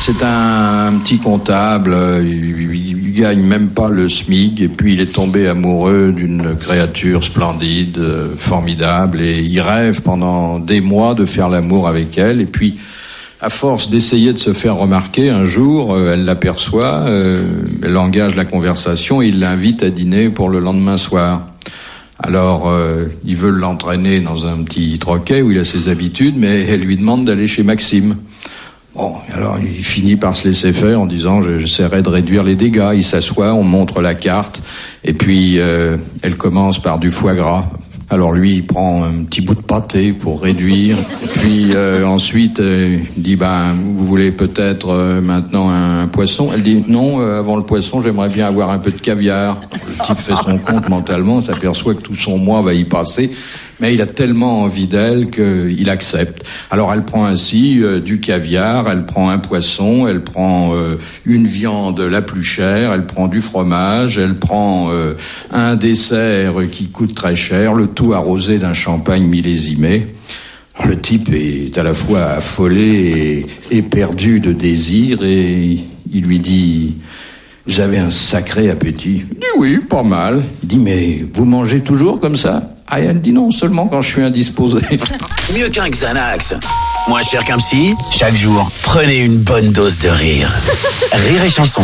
C'est un petit comptable, il gagne même pas le SMIC, et puis il est tombé amoureux d'une créature splendide, formidable, et il rêve pendant des mois de faire l'amour avec elle, et puis à force d'essayer de se faire remarquer, un jour, elle l'aperçoit, elle engage la conversation, et il l'invite à dîner pour le lendemain soir. Alors, il veut l'entraîner dans un petit troquet où il a ses habitudes, mais elle lui demande d'aller chez Maxime. Bon, alors il finit par se laisser faire en disant j'essaierai de réduire les dégâts. Il s'assoit, on montre la carte, et puis elle commence par du foie gras. Alors lui, il prend un petit bout de pâté pour réduire. Puis ensuite, il dit vous voulez peut-être maintenant un poisson. Elle dit non, avant le poisson, j'aimerais bien avoir un peu de caviar. Le type fait son compte mentalement, s'aperçoit que tout son mois va y passer. Mais il a tellement envie d'elle qu'il accepte. Alors elle prend ainsi du caviar, elle prend un poisson, elle prend une viande la plus chère, elle prend du fromage, elle prend un dessert qui coûte très cher, le tout arrosé d'un champagne millésimé. Alors, le type est à la fois affolé et perdu de désir, et il lui dit « Vous avez un sacré appétit ?» Il dit « Oui, pas mal. » Il dit « Mais vous mangez toujours comme ça ?» Ah, elle dit non, seulement quand je suis indisposé. Mieux qu'un Xanax, moins cher qu'un psy, chaque jour, prenez une bonne dose de rire. Rire et chanson.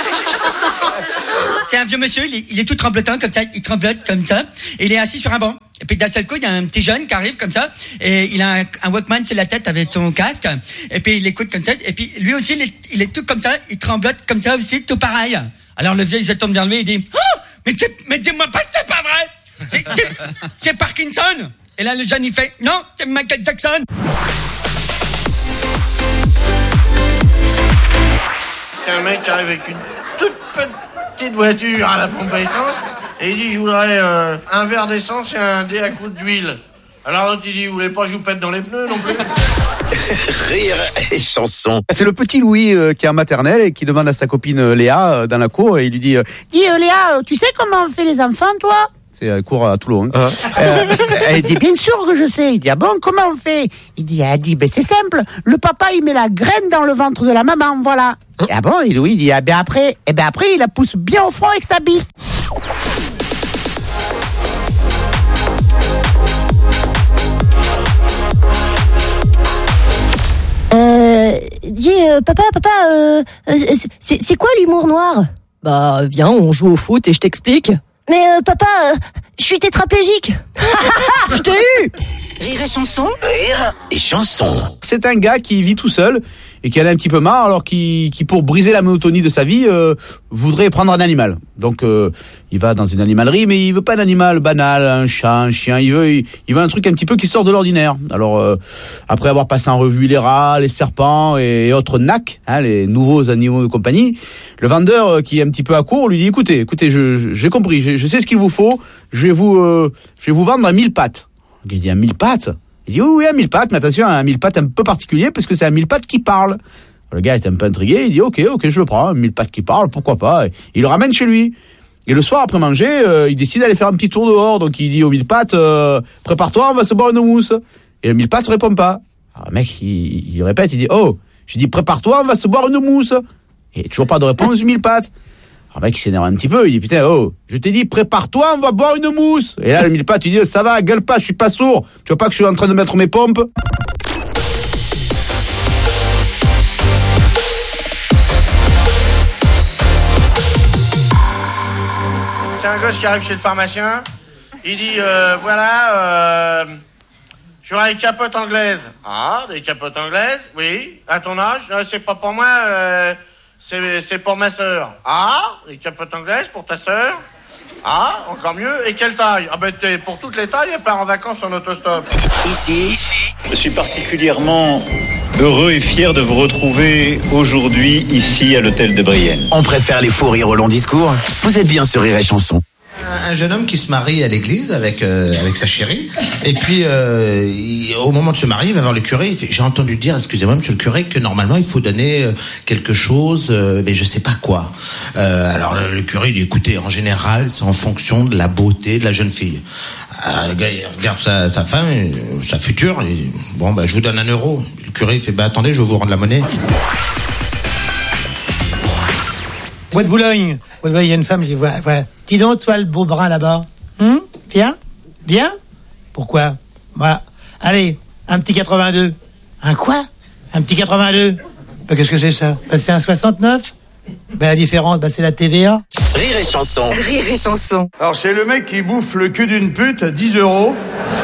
C'est un vieux monsieur, il est tout tremblotant comme ça, il tremblote comme ça, et il est assis sur un banc. Et puis d'un seul coup, il y a un petit jeune qui arrive comme ça, et il a un Walkman sur la tête avec son casque, et puis il écoute comme ça, et puis lui aussi, il est tout comme ça, il tremblote comme ça aussi, tout pareil. Alors le vieux, il se tourne vers lui et il dit « Oh, mais dis-moi pas, c'est pas vrai! C'est Parkinson !» Et là, le jeune, il fait « Non, c'est Michael Jackson !» C'est un mec qui arrive avec une toute petite voiture à la pompe à essence, et il dit « Je voudrais un verre d'essence et un dé à coups d'huile. » Alors l'autre, il dit « Vous voulez pas que je vous pète dans les pneus non plus ?» Rire et chanson. C'est le petit Louis qui est en maternelle et qui demande à sa copine Léa dans la cour, et il lui dit dis Léa, tu sais comment on fait les enfants, toi? C'est cours à Toulon. Elle dit bien sûr que je sais. Il dit ah bon, comment on fait? Elle dit c'est simple. Le papa il met la graine dans le ventre de la maman, voilà. Et ah bon? Et Louis il dit après il la pousse bien au front avec sa bite. Dis papa, c'est quoi l'humour noir? Bah viens, on joue au foot et je t'explique. Mais papa, je suis tétraplégique. Je t'ai eu. Rire et chanson. Rire et chanson. C'est un gars qui vit tout seul et qui en a un petit peu marre, alors qui pour briser la monotonie de sa vie voudrait prendre un animal. Donc il va dans une animalerie, mais il veut pas un animal banal, un chat, un chien. Il veut un truc un petit peu qui sort de l'ordinaire. Alors après avoir passé en revue les rats, les serpents et autres nacs, les nouveaux animaux de compagnie, le vendeur qui est un petit peu à court lui dit écoutez, j'ai compris, je sais ce qu'il vous faut. Je vais vous vendre un 1000 pattes. Il dit un 1000 pattes. Il dit oui, un 1000 pattes, mais attention, un 1000 pattes un peu particulier parce que c'est un 1000 pattes qui parle. Le gars est un peu intrigué, il dit ok, je le prends, un 1000 pattes qui parle, pourquoi pas. Il le ramène chez lui. Et le soir, après manger, il décide d'aller faire un petit tour dehors. Donc il dit au 1000 pattes, prépare-toi, on va se boire une mousse. Et le 1000 pattes répond pas. Alors le mec, il répète, il dit je dis prépare-toi, on va se boire une mousse. Et toujours pas de réponse du 1000 pattes. Alors le mec, il s'énerve un petit peu, il dit putain, je t'ai dit prépare-toi, on va boire une mousse. Et là, le 1000 pattes, il dit ça va, gueule pas, je suis pas sourd. Tu vois pas que je suis en train de mettre mes pompes? C'est un gosse qui arrive chez le pharmacien, il dit j'aurais des capotes anglaises. Ah, des capotes anglaises? Oui. À ton âge? C'est pas pour moi, c'est pour ma sœur. Ah, des capotes anglaises pour ta sœur? Ah, encore mieux. Et quelle taille? Ah t'es pour toutes les tailles, elle part en vacances en autostop. Ici. Je suis particulièrement heureux et fier de vous retrouver aujourd'hui ici à l'hôtel de Brienne. On préfère les faux rires au long discours. Vous êtes bien sur Rire et chanson. Un jeune homme qui se marie à l'église avec sa chérie, et puis au moment de se marier, il va voir le curé, il fait, j'ai entendu dire, excusez-moi monsieur le curé, que normalement il faut donner quelque chose, mais je sais pas quoi. Alors le curé dit, écoutez, en général c'est en fonction de la beauté de la jeune fille. Le gars il regarde sa femme, sa future, et dit, bon je vous donne 1 euro. Le curé il fait, attendez, je vais vous rendre la monnaie. Bois de Boulogne, il y a une femme qui voit. Dis donc, toi, le beau brun là-bas. Viens. Pourquoi? Voilà. Allez, un petit 82. Un quoi? Un petit 82. Qu'est-ce que c'est ça? C'est un 69? La différence, c'est la TVA. Rire et chanson. Rire et chanson. Alors c'est le mec qui bouffe le cul d'une pute à 10 €.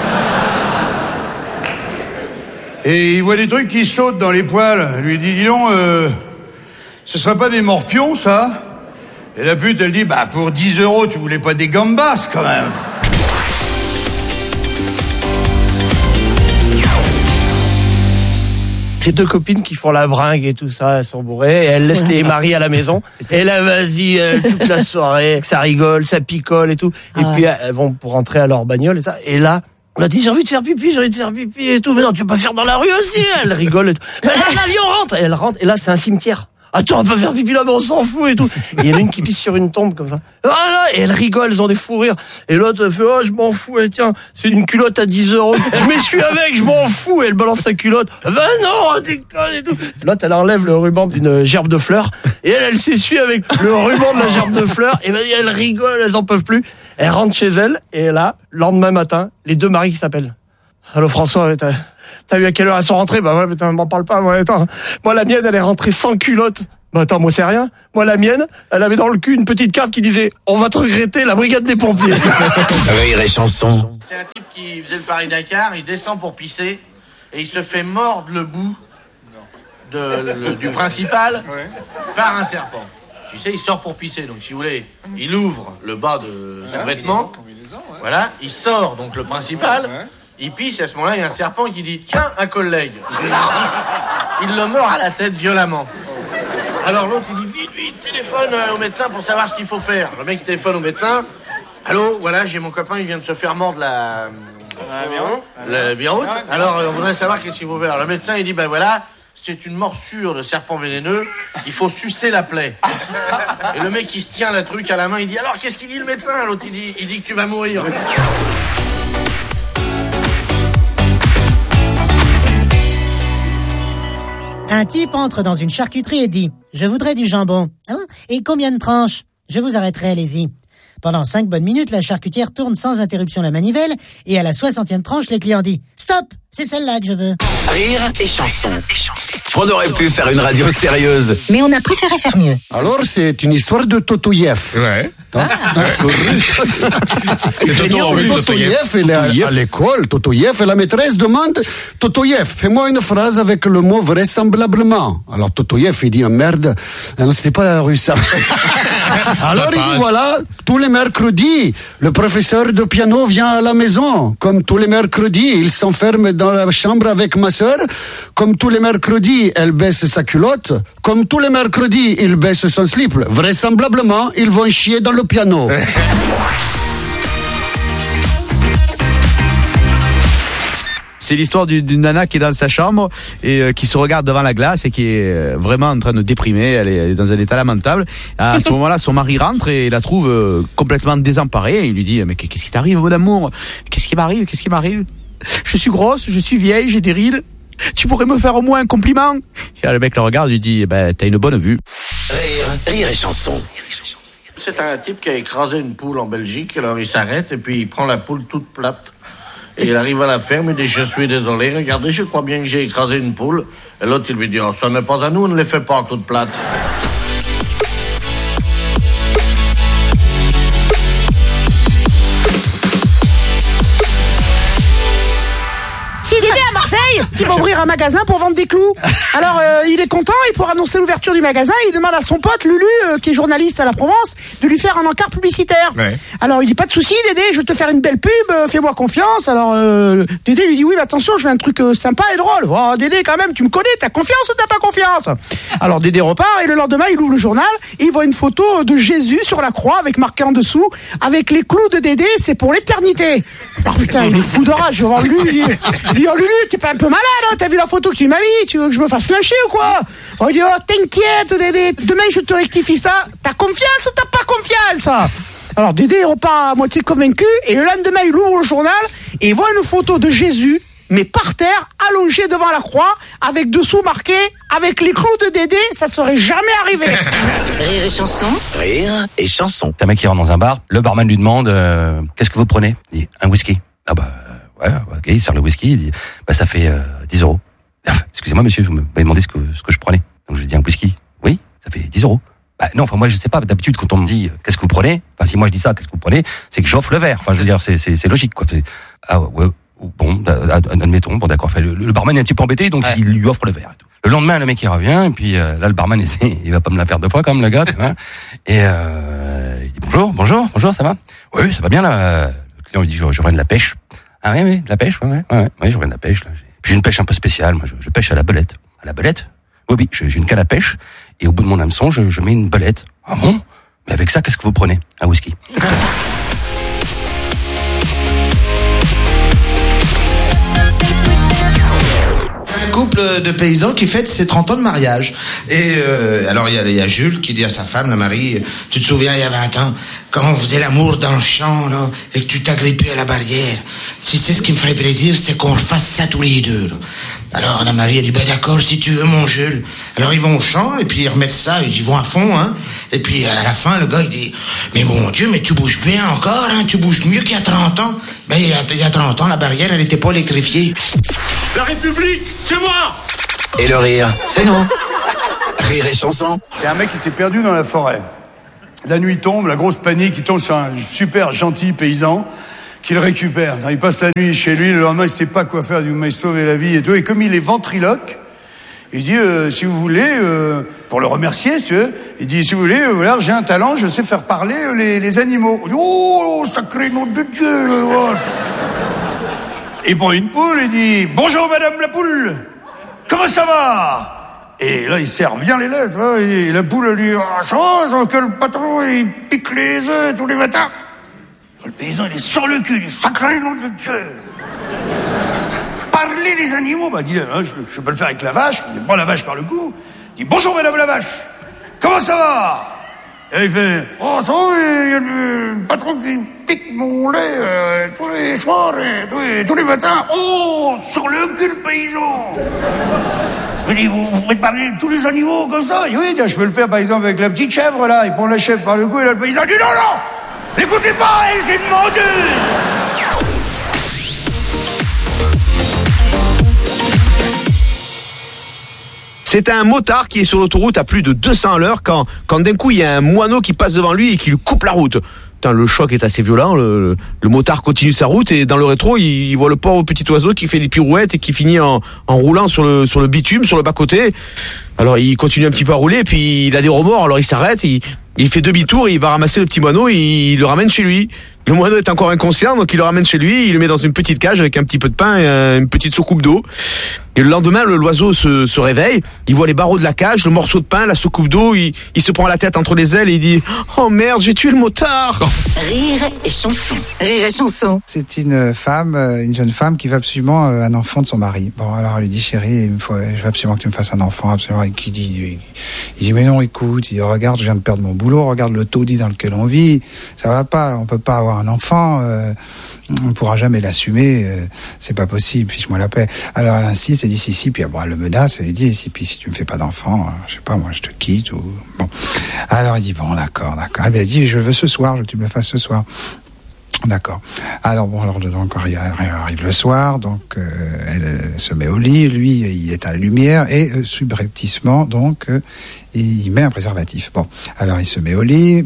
Et il voit des trucs qui sautent dans les poils. Il lui dit, dis donc, ce serait pas des morpions, ça? Et la pute, elle dit, pour 10 € tu voulais pas des gambas, quand même. J'ai 2 copines qui font la bringue et tout ça, elles sont bourrées, et elles laissent les maris à la maison. Et là, vas-y, toute la soirée, ça rigole, ça picole et tout. Et puis, elles vont pour rentrer à leur bagnole et ça. Et là, on a dit, j'ai envie de faire pipi et tout. Mais non, tu peux pas faire dans la rue aussi. Elle rigole et tout. Mais là, l'avion rentre. Et elle rentre, et là, c'est un cimetière. Attends, on peut faire pipi là, mais on s'en fout et tout. Et il y en a une qui pisse sur une tombe comme ça. Voilà, et elle rigole, elles ont des fous rires. Et l'autre elle fait, je m'en fous, et tiens, c'est une culotte à 10 €. Je m'essuie avec, je m'en fous. Et elle balance sa culotte. Non, déconne et tout. L'autre, elle enlève le ruban d'une gerbe de fleurs. Et elle s'essuie avec le ruban de la gerbe de fleurs. Et elle rigole, elles en peuvent plus. Elle rentre chez elle. Et là, lendemain matin, les 2 maris qui s'appellent. Allô, François, t'as vu à quelle heure elles sont rentrées? Ouais, mais m'en parle pas, moi, attends. Moi, la mienne, elle est rentrée sans culotte. Attends, moi, c'est rien. Moi, la mienne, elle avait dans le cul une petite carte qui disait, on va te regretter, la brigade des pompiers. Rire et chanson. C'est un type qui faisait le Paris-Dakar, il descend pour pisser, et il se fait mordre le bout du principal par un serpent. Tu sais, il sort pour pisser, donc si vous voulez, il ouvre le bas de son vêtement. Voilà, il sort donc le principal. Il pisse et à ce moment-là, il y a un serpent qui dit « Tiens, un collègue !» Il le mord à la tête violemment. Alors l'autre, il dit « Vite, téléphone au médecin pour savoir ce qu'il faut faire. » Le mec téléphone au médecin. « Allô, voilà, j'ai mon copain, il vient de se faire mordre la biroute. Alors, on voudrait savoir qu'est-ce qu'il faut faire. » Le médecin, il dit « voilà, c'est une morsure de serpent vénéneux. Il faut sucer la plaie. » Et le mec, il se tient la truc à la main, il dit « Alors, qu'est-ce qu'il dit le médecin ?» L'autre, il dit que tu vas mourir. Un type entre dans une charcuterie et dit « Je voudrais du jambon. Et combien de tranches ? Je vous arrêterai, allez-y. » Pendant 5 bonnes minutes, la charcutière tourne sans interruption la manivelle et à la 60e tranche, le client dit « Stop, c'est celle-là que je veux. » Rire et chanson. On aurait pu faire une radio sérieuse. Mais on a préféré faire mieux. Alors, c'est une histoire de Totoyev. Ouais. Totoyev, elle est à l'école. Totoyev, et la maîtresse demande « Totoyev, fais-moi une phrase avec le mot vraisemblablement. » Alors, Totoyev, il dit « Merde, non, c'était pas la rue, ça. » Alors, il dit « Voilà, tous les mercredis, le professeur de piano vient à la maison. Comme tous les mercredis, il s'enferme dans la chambre avec ma sœur. Comme tous les mercredis, elle baisse sa culotte. Comme tous les mercredis, il baisse son slip. Vraisemblablement, ils vont chier dans le piano. » C'est l'histoire d'une nana qui est dans sa chambre et qui se regarde devant la glace et qui est vraiment en train de déprimer. Elle est dans un état lamentable. À ce moment-là, son mari rentre et la trouve complètement désemparée. Il lui dit « Mais qu'est-ce qui t'arrive, mon amour ? Qu'est-ce qui m'arrive ? Je suis grosse, je suis vieille, j'ai des rides. Tu pourrais me faire au moins un compliment ?» Et là, le mec le regarde et lui dit « T'as une bonne vue. » Rire et chanson. C'est un type qui a écrasé une poule en Belgique, alors il s'arrête et puis il prend la poule toute plate. Et il arrive à la ferme, il dit « Je suis désolé, regardez, je crois bien que j'ai écrasé une poule. » Et l'autre, il lui dit « Oh, ça n'est pas à nous, on ne les fait pas toutes plates. » C'est Dédé à Marseille qui va ouvrir un magasin pour vendre des clous. Alors il est content, et pour annoncer l'ouverture du magasin, il demande à son pote Lulu, qui est journaliste à la Provence, de lui faire un encart publicitaire. Ouais. Alors il dit « Pas de souci, Dédé, je vais te faire une belle pub, fais-moi confiance. » Alors Dédé lui dit « Oui, mais attention, je veux un truc sympa et drôle. » « Oh Dédé, quand même, tu me connais, t'as confiance ou t'as pas confiance ?» Alors Dédé repart et le lendemain il ouvre le journal et il voit une photo de Jésus sur la croix avec marqué en dessous « Avec les clous de Dédé, c'est pour l'éternité. » Alors putain, il est fou de rage devant lui. Il dit « Oh Lulu, t'es pas un peu malade, hein, t'as vu la photo que tu m'as mis, tu veux que je me fasse lyncher ou quoi ?» On lui dit « Oh t'inquiète Dédé, demain je te rectifie ça. T'as confiance ou t'as pas confiance ?» Alors Dédé repart à moitié convaincu et le lendemain il ouvre le journal et il voit une photo de Jésus mais par terre, allongé devant la croix, avec dessous marqué « Avec les clous de Dédé, ça serait jamais arrivé ». Rire et chanson. Rire et chanson. T'as un mec qui rentre dans un bar, le barman lui demande qu'est-ce que vous prenez? Il dit un whisky. Ah bah ouais, ok, il sert le whisky, il dit bah ça fait 10 €. Excusez-moi monsieur, vous m'avez demandé ce que je prenais. Donc je lui dis un whisky. Oui, ça fait 10 €. Bah non, enfin moi je sais pas, d'habitude quand on me dit qu'est-ce que vous prenez, enfin si moi je dis ça, qu'est-ce que vous prenez, c'est que j'offre le verre. Enfin je veux dire c'est logique quoi. Ah ouais, bon, admettons, bon d'accord, le barman est un petit peu embêté donc il lui offre le verre et tout. Le lendemain le mec il revient et puis là le barman il va pas me la faire deux fois comme le gars, tu vois. Et il dit bonjour, ça va? Oui, ça va bien là. Le client lui dit je reviens de la pêche. Ah oui, de la pêche, ouais, je reviens de la pêche là. Puis j'ai une pêche un peu spéciale, moi je pêche à la belette. À la belette? Oui, j'ai une canne à pêche, et au bout de mon hameçon, je mets une belette. Ah bon? Mais avec ça, qu'est-ce que vous prenez? Un whisky. Un couple de paysans qui fête ses 30 ans de mariage. Et alors il y a Jules qui dit à sa femme, la Marie, tu te souviens il y a 20 ans, quand on faisait l'amour dans le champ là, et que tu t'agrippais à la barrière, si c'est ce qui me ferait plaisir, c'est qu'on fasse ça tous les deux. Là. Alors la Marie a dit, d'accord si tu veux mon Jules. Alors ils vont au champ et puis ils remettent ça, ils y vont à fond, hein. Et puis à la fin le gars il dit, mais mon Dieu, mais tu bouges bien encore, hein, tu bouges mieux qu'il y a 30 ans. Ben il y a 30 ans la barrière elle était pas électrifiée. La République, c'est moi! Et le rire, c'est nous. Rire et chanson. C'est un mec qui s'est perdu dans la forêt. La nuit tombe, la grosse panique, il tombe sur un super gentil paysan qui le récupère. Il passe la nuit chez lui, le lendemain il sait pas quoi faire, il m'a sauvé la vie et tout. Et comme il est ventriloque, il dit si vous voulez, pour le remercier, si tu veux, il dit si vous voulez, voilà, j'ai un talent, je sais faire parler les animaux. Il dit, oh, sacré nom de Dieu. Il prend une poule et dit bonjour madame la poule, comment ça va? Et là il serre bien les lettres, hein, et la poule elle dit ça va, que le patron il pique les œufs tous les matins. Le paysan il est sur le cul, il dit sacré nom de Dieu. Parler les animaux, bah dit je peux le faire avec la vache, il prend la vache par le cou, il dit bonjour madame la vache, comment ça va? Et il fait oh ça va, il y a le patron qui pique mon lait tous les soirs et tous les matins. Oh, sur le cul le paysan. Il dit vous faites parler tous les animaux comme ça? Il dit oui, je peux le faire par exemple avec la petite chèvre là, il prend la chèvre par le cou et là le paysan dit non, écoutez pas, elle c'est une menteuse. C'est un motard qui est sur l'autoroute à plus de 200 à l'heure quand d'un coup il y a un moineau qui passe devant lui et qui lui coupe la route. Putain, le choc est assez violent, le motard continue sa route et dans le rétro il voit le pauvre petit oiseau qui fait des pirouettes et qui finit en roulant sur le bitume, sur le bas-côté. Alors il continue un petit peu à rouler et puis il a des remords, alors il s'arrête, il fait demi-tour et il va ramasser le petit moineau et il le ramène chez lui. Le moineau est encore inconscient, donc il le ramène chez lui, il le met dans une petite cage avec un petit peu de pain et une petite soucoupe d'eau. Et le lendemain, l'oiseau se réveille, il voit les barreaux de la cage, le morceau de pain, la soucoupe d'eau, il se prend la tête entre les ailes et il dit « Oh merde, j'ai tué le motard !» Rire et chanson. Rire et chanson. C'est une jeune femme qui veut absolument un enfant de son mari. Bon, alors elle lui dit « Chérie, je veux absolument que tu me fasses un enfant. » Absolument. Et il dit « Mais non, écoute, il dit, regarde, je viens de perdre mon boulot, regarde le taudis dans lequel on vit, ça va pas, on peut pas avoir un enfant, on ne pourra jamais l'assumer, c'est pas possible, fiche-moi la paix. » Alors elle insiste, elle dit si, puis elle le menace, elle lui dit si tu me fais pas d'enfant, je sais pas, moi je te quitte ou bon. Alors il dit bon d'accord. Et bien elle dit je veux ce soir, je veux que tu me le fasses ce soir. D'accord. Alors donc arrive le soir, donc elle se met au lit, lui il est à la lumière et subrepticement donc il met un préservatif. Bon, alors il se met au lit.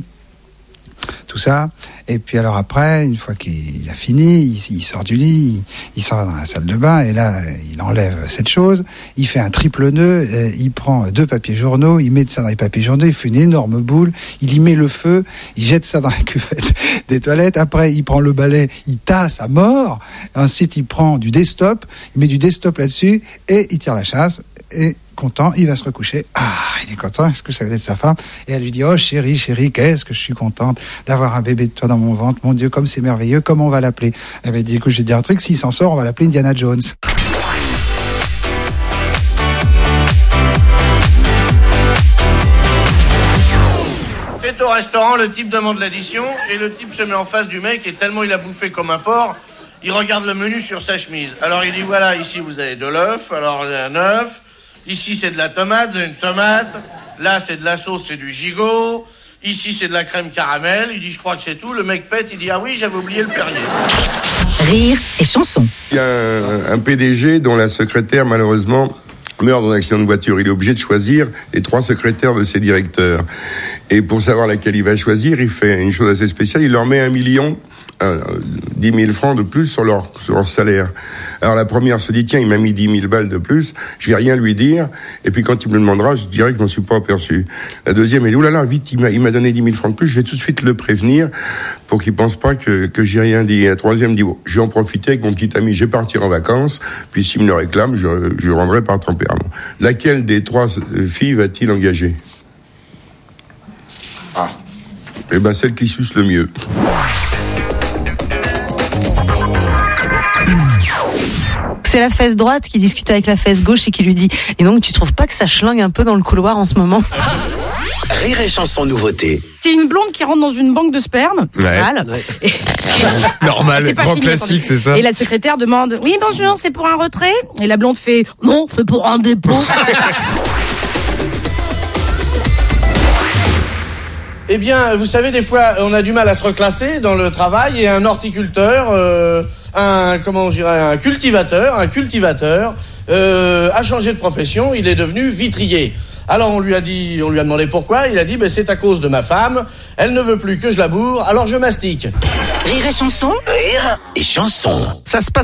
Tout ça, et puis alors après, une fois qu'il a fini, il sort du lit, il sort dans la salle de bain, et là, il enlève cette chose, il fait un triple nœud, il prend 2 papiers journaux, il met ça dans les papiers journaux, il fait une énorme boule, il y met le feu, il jette ça dans la cuvette des toilettes, après il prend le balai, il tasse à mort, ensuite il prend du desktop, il met du desktop là-dessus, et il tire la chasse, et content, il va se recoucher. Ah, il est content, est-ce que ça veut être sa femme? Et elle lui dit, oh chérie, qu'est-ce que je suis contente d'avoir un bébé de toi dans mon ventre, mon Dieu, comme c'est merveilleux, comment on va l'appeler? Elle m'a dit, écoute, je vais te dire un truc, s'il s'en sort, on va l'appeler Indiana Jones. C'est au restaurant, le type demande l'addition et le type se met en face du mec et tellement il a bouffé comme un porc, il regarde le menu sur sa chemise. Alors il dit, voilà, ici vous avez de l'œuf, alors un œuf. Ici c'est de la tomate, vous avez une tomate. Là c'est de la sauce, c'est du gigot. Ici c'est de la crème caramel. Il dit, je crois que c'est tout. Le mec pète, il dit, ah oui, j'avais oublié le Perrier. Rire et chanson. Il y a un PDG dont la secrétaire, malheureusement, meurt dans un accident de voiture. Il est obligé de choisir les 3 secrétaires de ses directeurs. Et pour savoir laquelle il va choisir, il fait une chose assez spéciale. Il leur met 1 million, 10 000 francs de plus sur leur salaire. Alors la première se dit, tiens, il m'a mis 10 000 balles de plus, je vais rien lui dire. Et puis quand il me le demandera, je dirai que je m'en suis pas aperçu. La deuxième, elle dit, oulala, vite, il m'a donné 10 000 francs de plus, je vais tout de suite le prévenir pour qu'il pense pas que j'ai rien dit. Et la troisième dit, bon, je vais en profiter avec mon petit ami, je vais partir en vacances, puis s'il me le réclame, je rendrai par tempérament. Laquelle des 3 filles va-t-il engager? Ah. Eh ben, celle qui suce le mieux. C'est la fesse droite qui discute avec la fesse gauche et qui lui dit « Et donc, tu trouves pas que ça schlingue un peu dans le couloir en ce moment ?» Rire et chanson nouveauté. C'est une blonde qui rentre dans une banque de sperme. Normal. Ouais. Normal, grand classique, c'est ça. Et la secrétaire demande « Oui, bonjour, c'est pour un retrait ?» Et la blonde fait « Non, c'est pour un dépôt. » Eh bien, vous savez, des fois, on a du mal à se reclasser dans le travail et un horticulteur, un cultivateur a changé de profession, il est devenu vitrier. Alors on lui a demandé pourquoi, il a dit, c'est à cause de ma femme, elle ne veut plus que je la bourre, alors je mastique. Rire et chanson. Rire et chanson. Ça se passe